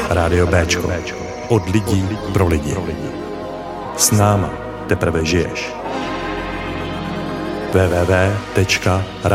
Rádio Béčko. Od lidí pro lidi. S náma teprve žiješ. www.radio